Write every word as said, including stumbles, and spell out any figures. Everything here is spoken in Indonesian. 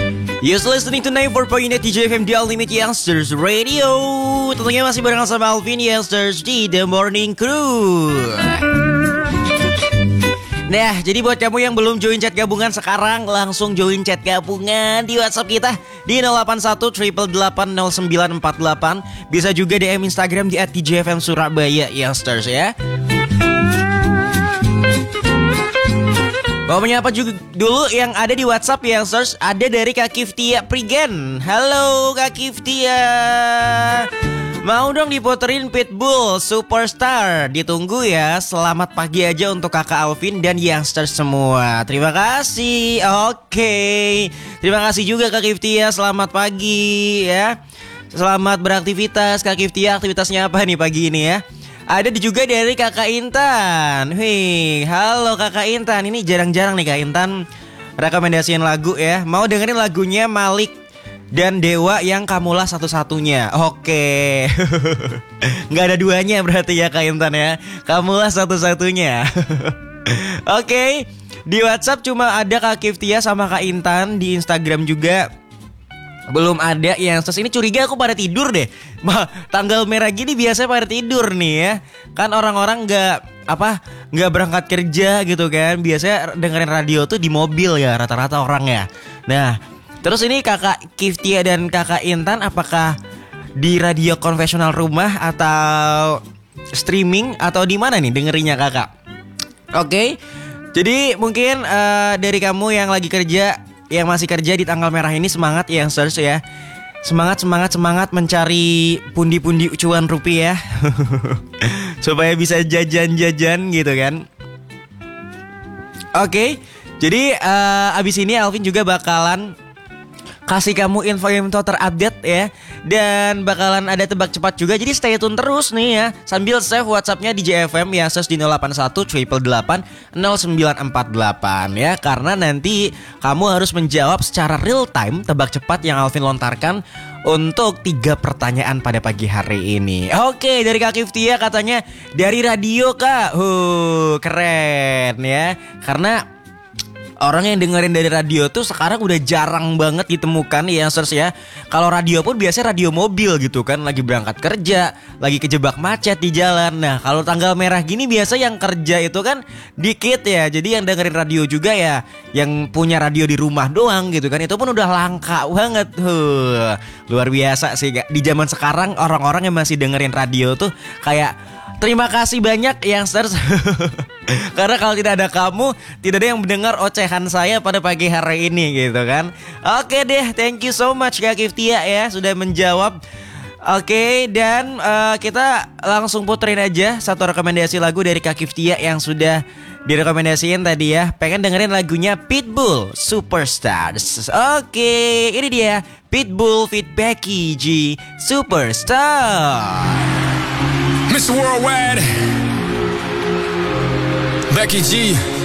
You're listening to ninety-four point eight D J F M, The Ultimate Youngsters Radio. Tentunya masih bareng sama Alvin Youngsters di The Morning Crew. Nah, jadi buat kamu yang belum join chat gabungan sekarang, langsung join chat gabungan di WhatsApp kita di nol delapan satu delapan delapan delapan nol sembilan empat delapan. Bisa juga D M Instagram di at D J F M Surabaya Youngsters ya. Mau menyapa juga dulu yang ada di WhatsApp Youngsters. Ada dari Kak Kiftia Prigen. Halo Kak Kiftia. Mau dong diputerin Pitbull Superstar. Ditunggu ya. Selamat pagi aja untuk Kakak Alvin dan Youngsters semua. Terima kasih. Oke. Terima kasih juga Kak Kiftia. Selamat pagi ya. Selamat beraktivitas Kak Kiftia. Aktivitasnya apa nih pagi ini ya? Ada juga dari Kakak Intan. Wih, halo Kakak Intan. Ini jarang-jarang nih Kak Intan rekomendasiin lagu ya. Mau dengerin lagunya Malik dan Dewa yang Kamulah Satu-Satunya. Oke. Nggak ada duanya berarti ya Kak Intan ya. Kamulah Satu-Satunya. Oke. Di WhatsApp cuma ada Kak Kiftia sama Kak Intan. Di Instagram juga belum ada. Yang terus ini curiga aku pada tidur deh. Tanggal merah gini biasanya pada tidur nih ya. Kan orang-orang gak apa gak berangkat kerja gitu kan. Biasanya dengerin radio tuh di mobil ya rata-rata orang ya. Nah terus ini Kakak Kiftia dan Kakak Intan apakah di radio konvensional rumah atau streaming atau di mana nih dengerinnya Kakak? Oke. Jadi mungkin uh, dari kamu yang lagi kerja, yang masih kerja di tanggal merah ini, semangat ya Youngsters ya. Semangat, semangat, semangat mencari pundi-pundi cuan rupiah supaya bisa jajan-jajan gitu kan. Oke, jadi uh, abis ini Alvin juga bakalan kasih kamu info-info terupdate ya. Dan bakalan ada tebak cepat juga. Jadi stay tune terus nih ya. Sambil save WhatsAppnya di J F M ya, search di nol delapan satu delapan delapan delapan nol sembilan empat delapan ya. Karena nanti kamu harus menjawab secara real time tebak cepat yang Alvin lontarkan untuk tiga pertanyaan pada pagi hari ini. Oke, dari Kak Kiftia katanya dari radio Kak. Huh, keren ya. Karena orang yang dengerin dari radio tuh sekarang udah jarang banget ditemukan ya Youngsters ya. Kalau radio pun biasanya radio mobil gitu kan, lagi berangkat kerja, lagi kejebak macet di jalan. Nah kalau tanggal merah gini biasa yang kerja itu kan dikit ya. Jadi yang dengerin radio juga ya yang punya radio di rumah doang gitu kan. Itu pun udah langka banget. Huh, luar biasa sih di zaman sekarang orang-orang yang masih dengerin radio tuh kayak terima kasih banyak Youngsters. Karena kalau tidak ada kamu, tidak ada yang mendengar ocehan saya pada pagi hari ini gitu kan. Oke deh, thank you so much Kak Kiftia ya sudah menjawab. Oke, dan uh, kita langsung puterin aja satu rekomendasi lagu dari Kak Kiftia yang sudah direkomendasiin tadi ya. Pengen dengerin lagunya Pitbull Superstars. Oke, ini dia Pitbull feat Becky G Superstar. Mister Worldwide, Becky G.